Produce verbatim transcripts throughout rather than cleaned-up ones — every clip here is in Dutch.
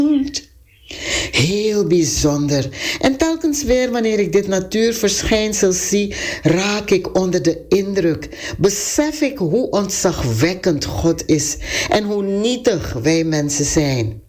Heel bijzonder. En telkens weer wanneer ik dit natuurverschijnsel zie, raak ik onder de indruk. Besef ik hoe ontzagwekkend God is en hoe nietig wij mensen zijn.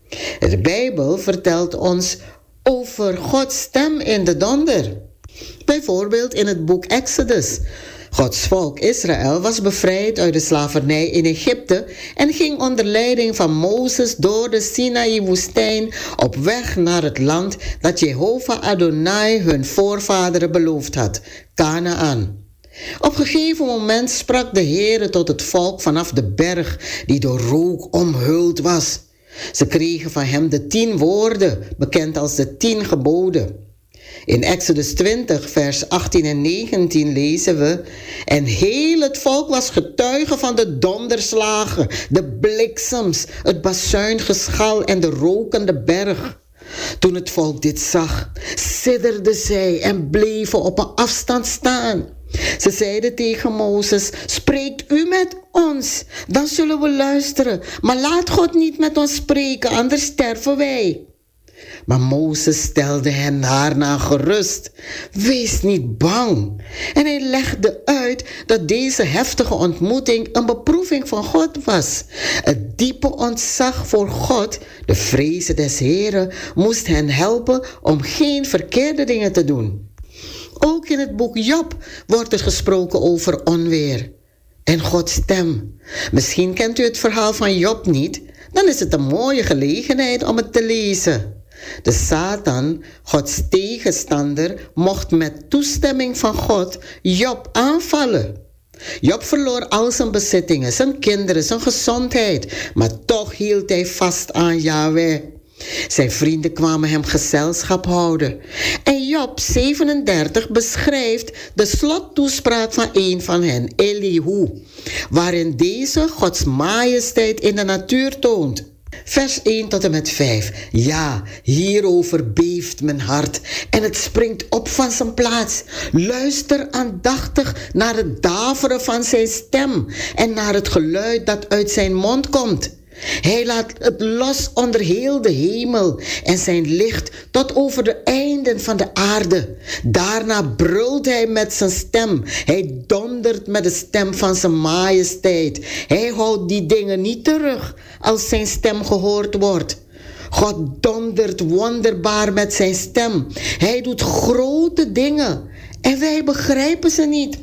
De Bijbel vertelt ons over Gods stem in de donder. Bijvoorbeeld in het boek Exodus. Gods volk Israël was bevrijd uit de slavernij in Egypte en ging onder leiding van Mozes door de Sinaï-woestijn op weg naar het land dat Jehovah Adonai hun voorvaderen beloofd had, Kanaan. Op een gegeven moment sprak de Heere tot het volk vanaf de berg die door rook omhuld was. Ze kregen van hem de tien woorden, bekend als de tien geboden. In Exodus twintig, vers achttien en negentien lezen we: en heel het volk was getuige van de donderslagen, de bliksems, het bazuingeschal en de rokende berg. Toen het volk dit zag, sidderden zij en bleven op een afstand staan. Ze zeiden tegen Mozes: spreekt u met ons, dan zullen we luisteren. Maar laat God niet met ons spreken, anders sterven wij. Maar Mozes stelde hen daarna gerust. Wees niet bang. En hij legde uit dat deze heftige ontmoeting een beproeving van God was. Het diepe ontzag voor God, de vrezen des Heren, moest hen helpen om geen verkeerde dingen te doen. Ook in het boek Job wordt er gesproken over onweer en Gods stem. Misschien kent u het verhaal van Job niet, dan is het een mooie gelegenheid om het te lezen. De Satan, Gods tegenstander, mocht met toestemming van God Job aanvallen. Job verloor al zijn bezittingen, zijn kinderen, zijn gezondheid, maar toch hield hij vast aan Yahweh. Zijn vrienden kwamen hem gezelschap houden. En Job zevenendertig beschrijft de slottoespraak van een van hen, Elihu, waarin deze Gods majesteit in de natuur toont. Vers één tot en met vijf. Ja, hierover beeft mijn hart en het springt op van zijn plaats. Luister aandachtig naar het daveren van zijn stem en naar het geluid dat uit zijn mond komt. Hij laat het los onder heel de hemel en zijn licht tot over de einden van de aarde. Daarna brult hij met zijn stem. Hij dondert met de stem van zijn majesteit. Hij houdt die dingen niet terug als zijn stem gehoord wordt. God dondert wonderbaar met zijn stem. Hij doet grote dingen en wij begrijpen ze niet.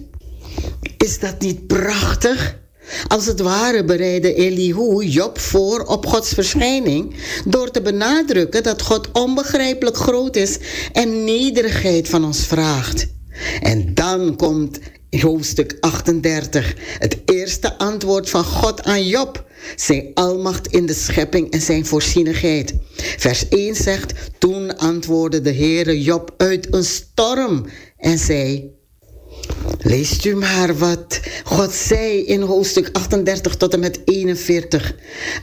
Is dat niet prachtig? Als het ware bereidde Elihu Job voor op Gods verschijning door te benadrukken dat God onbegrijpelijk groot is en nederigheid van ons vraagt. En dan komt hoofdstuk achtendertig, het eerste antwoord van God aan Job, zijn almacht in de schepping en zijn voorzienigheid. Vers één zegt: toen antwoordde de Heere Job uit een storm en zei... Leest u maar wat God zei in hoofdstuk achtendertig tot en met eenenveertig.